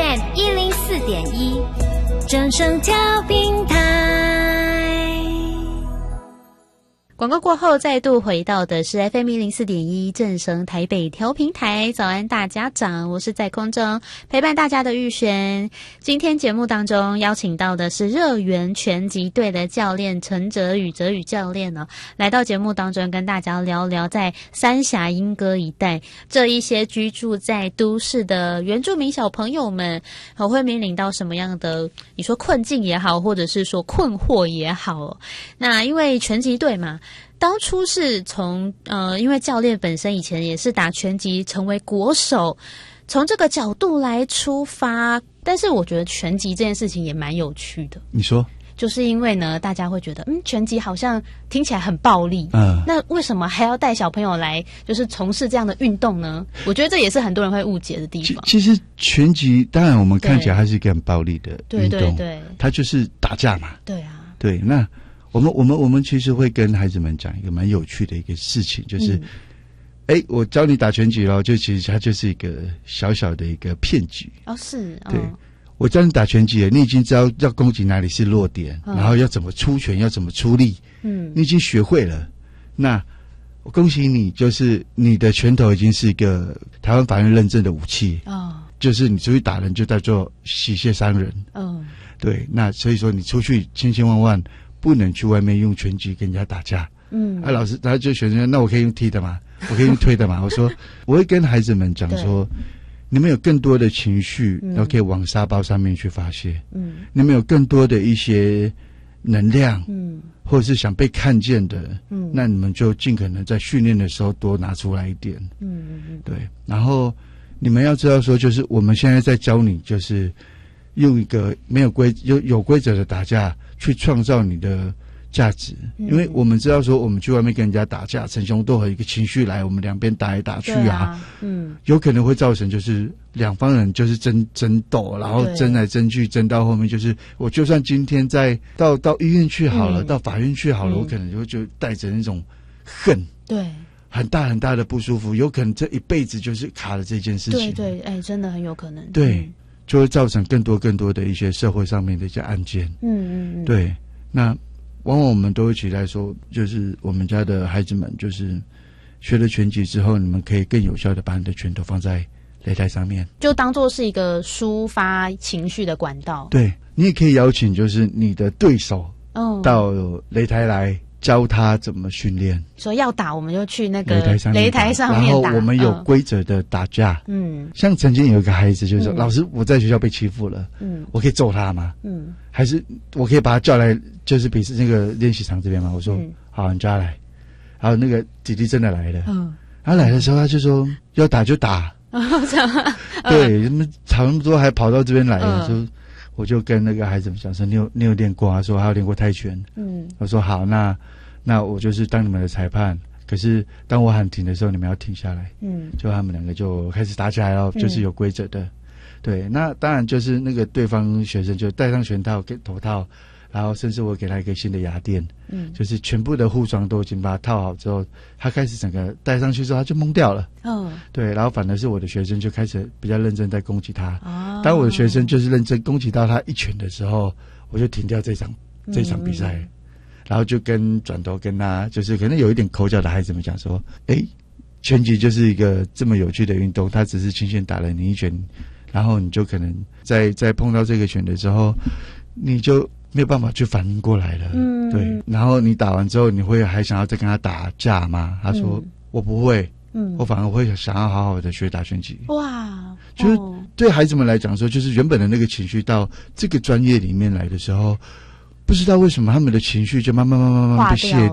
FM104.1正声调频台。 广告过后再度回到的是 FM104.1正声台北调频台，早安大家长，我是在空中陪伴大家的玉璇。今天节目当中邀请到的是热源拳击队的教练陈哲宇教练呢，来到节目当中跟大家聊聊在三峡莺歌一带这一些居住在都市的原住民小朋友们会面临到什么样的你说困境也好，或者是说困惑也好。那因为拳击队嘛，当初是从因为教练本身以前也是打拳击成为国手，从这个角度来出发，但是我觉得拳击这件事情也蛮有趣的。 你说？ 就是因为呢，大家会觉得拳击好像听起来很暴力，那为什么还要带小朋友来就是从事这样的运动呢？我觉得这也是很多人会误解的地方。 其实拳击当然我们看起来它是一个很暴力的运动， 对， 它就是打架嘛。 对啊， 对。那我们其实会跟孩子们讲一个蛮有趣的一个事情，就是我教你打拳击咯，就其实它就是一个小小的一个骗局。 是对。我教你打拳击了，你已经知道要攻击哪里是弱点，然后要怎么出拳，要怎么出力，你已经学会了。那我恭喜你，就是你的拳头已经是一个台湾法院认证的武器，就是你出去打人就叫做洗械伤人。对，那所以说你出去千千万万不能去外面用拳击跟人家打架。老师他就学生，那我可以用踢的吗？我可以用推的吗？我说我会跟孩子们讲说，你们有更多的情绪，然后可以往沙包上面去发泄。你们有更多的一些能量，或者是想被看见的，那你们就尽可能在训练的时候多拿出来一点。对。然后你们要知道说，就是我们现在在教你，就是用一个没有有规则的打架去创造你的价值。因为我们知道说，我们去外面跟人家打架，逞凶斗狠，一个情绪来，我们两边打来打去有可能会造成就是两方人就是争斗，然后争来争去，争到后面就是我就算今天到医院去好了，到法院去好了，我可能就带着那种恨，对，很大很大的不舒服，有可能这一辈子就是卡了这件事情。 对，真的很有可能。 对，就会造成更多的一些社会上面的一些案件。对，那往往我们都会期待说，就是我们家的孩子们，就是学了拳击之后，你们可以更有效的把你的拳头放在擂台上面， 就当作是一个抒发情绪的管道。 对，你也可以邀请就是你的对手到擂台来教他怎么训练。 说要打我们就去那个擂台上面打， 然后我们有规则的打架。像曾经有一个孩子就是说，老师我在学校被欺负了，我可以揍他吗？还是我可以把他叫来就是比试那个练习场这边吗？我说好，你叫他来。然后那个弟弟真的来了，他来的时候他就说要打就打。对，他们吵那么多还跑到这边来了，我就跟那个孩子们讲说，你有练过？他说他有练过泰拳。我说好，那我就是当你们的裁判，可是当我喊停的时候，你们要停下来。就他们两个就开始打起来了，就是有规则的。对，那当然就是那个对方学生就戴上拳套跟头套，然后甚至我给他一个新的牙垫，就是全部的护装都已经把它套好之后，他开始整个戴上去之后他就懵掉了。对，然后反而是我的学生就开始比较认真在攻击他。当我的学生就是认真攻击到他一拳的时候，我就停掉这场比赛，然后就转头跟他就是可能有一点口角的孩子们讲说，拳击就是一个这么有趣的运动，他只是轻轻打了你一拳，然后你就可能在碰到这个拳的时候，你就没有办法去反应过来了。对，然后你打完之后，你会还想要再跟他打架吗？他说我不会，我反而会想要好好的学打拳击。哇，就是对孩子们来讲说，就是原本的那个情绪到这个专业里面来的时候，不知道为什么他们的情绪就慢慢被卸